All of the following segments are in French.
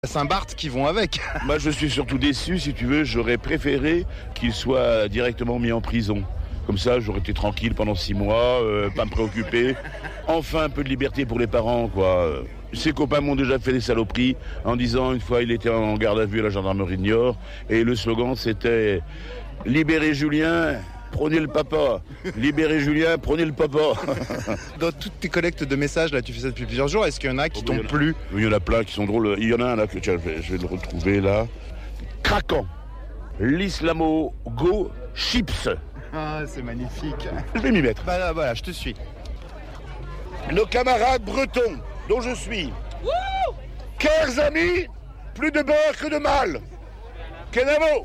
Saint-Barth qui vont avec. Moi je suis surtout déçu, si tu veux, j'aurais préféré qu'il soit directement mis en prison. Comme ça j'aurais été tranquille pendant 6 mois, pas me préoccuper. Enfin un peu de liberté pour les parents quoi. Ses copains m'ont déjà fait des saloperies en disant une fois il était en garde à vue à la gendarmerie de Niort et le slogan c'était « Libérez Julien ». Prenez le papa. Libérez Julien, prenez le papa. Dans toutes tes collectes de messages, là, tu fais ça depuis plusieurs jours. Est-ce qu'il y en a qui t'ont plu ? Il y en a plein qui sont drôles. Il y en a un là que tiens, je vais le retrouver là. Craquant. L'Islamo-Go Chips. Ah, c'est magnifique. Je vais m'y mettre. Bah là, voilà, je te suis. Le camarade breton dont je suis. Chers amis, plus de beurre que de mal. Kenavo.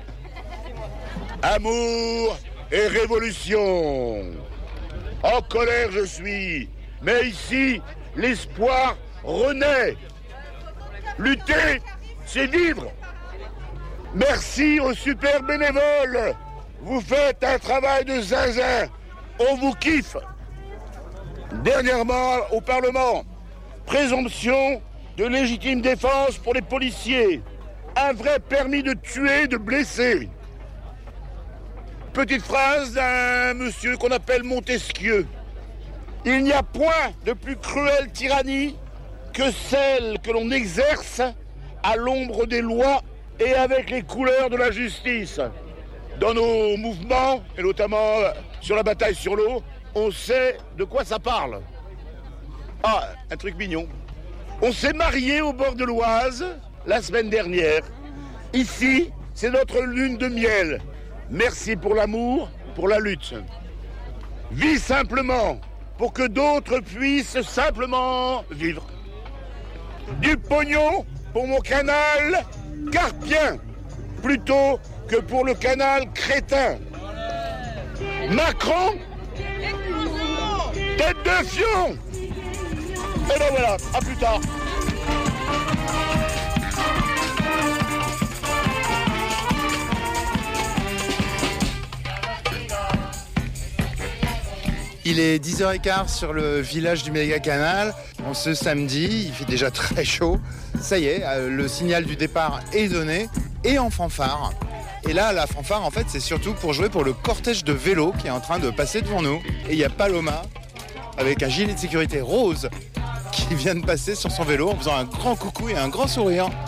Amour et révolution. En colère je suis, mais ici, l'espoir renaît. Lutter, c'est vivre. Merci aux super bénévoles. Vous faites un travail de zinzin. On vous kiffe. Dernièrement, au Parlement, présomption de légitime défense pour les policiers. Un vrai permis de tuer, de blesser. Petite phrase d'un monsieur qu'on appelle Montesquieu. Il n'y a point de plus cruelle tyrannie que celle que l'on exerce à l'ombre des lois et avec les couleurs de la justice. Dans nos mouvements, et notamment sur la bataille sur l'eau, on sait de quoi ça parle. Ah, un truc mignon. On s'est mariés au bord de l'Oise la semaine dernière. Ici, c'est notre lune de miel. Merci pour l'amour, pour la lutte. Vis simplement, pour que d'autres puissent simplement vivre. Du pognon pour mon canal carpien, plutôt que pour le canal crétin. Macron, tête de fion. Et ben voilà, à plus tard. Il est 10h15 sur le village du Méga-Canal. Ce samedi, il fait déjà très chaud. Ça y est, le signal du départ est donné et en fanfare. Et là, la fanfare, en fait, c'est surtout pour jouer pour le cortège de vélos qui est en train de passer devant nous. Et il y a Paloma avec un gilet de sécurité rose qui vient de passer sur son vélo en faisant un grand coucou et un grand sourire.